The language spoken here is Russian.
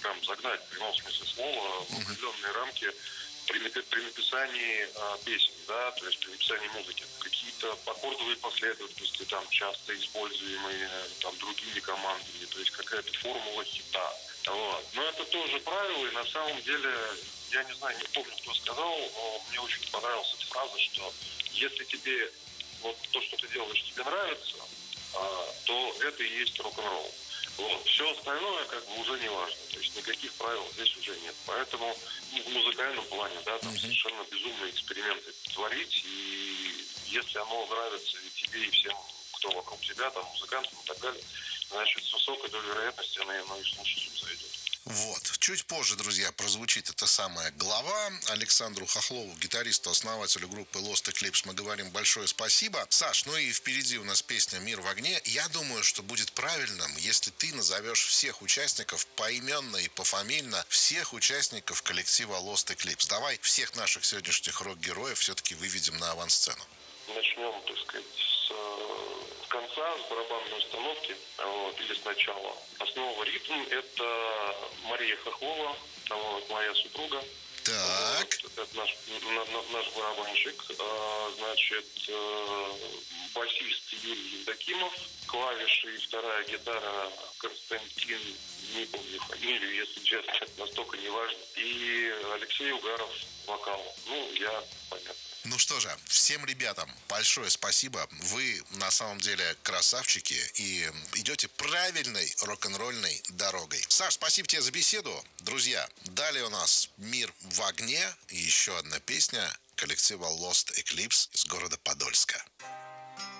прям загнать, в прямом смысле слова, в определенные рамки при написании песен, да, то есть при написании музыки. Какие-то аккордовые последовательности, там, часто используемые там другими командами, то есть какая-то формула хита. Вот. Но это тоже правило, и на самом деле, я не знаю, не помню, кто сказал, но мне очень понравилась эта фраза, что если тебе вот то, что ты делаешь, тебе нравится, то это и есть рок-н-ролл. Вот. Все остальное как бы уже не важно. То есть никаких правил здесь уже нет. Поэтому в музыкальном плане, да, там совершенно безумные эксперименты творить. И если оно нравится и тебе, и всем, кто вокруг тебя, там, музыкантам и так далее, значит, с высокой долей вероятности оно и слушателям зайдет. Вот. Чуть позже, друзья, прозвучит эта самая глава. Александру Хохлову, гитаристу, основателю группы Lost Eclipse, мы говорим большое спасибо. Саш, ну и впереди у нас песня «Мир в огне». Я думаю, что будет правильным, если ты назовешь всех участников поименно и пофамильно, всех участников коллектива Lost Eclipse. Давай всех наших сегодняшних рок-героев все-таки выведем на авансцену. Начнем, так сказать, с конца, с барабанной установки, вот, или с начала. Основа ритм — это Мария Хохлова, вот, моя супруга. Так. Вот, это наш барабанщик. Значит, басист Юрий Евдокимов, клавиши и вторая гитара Константин, не помню фамилию, если честно, это настолько не важно. И Алексей Угаров, вокал. Ну, я, понятно. Ну что же, всем ребятам большое спасибо. Вы на самом деле красавчики и идете правильной рок-н-ролльной дорогой. Саш, спасибо тебе за беседу. Друзья, далее у нас «Мир в огне» и еще одна песня коллектива Lost Eclipse из города Подольска.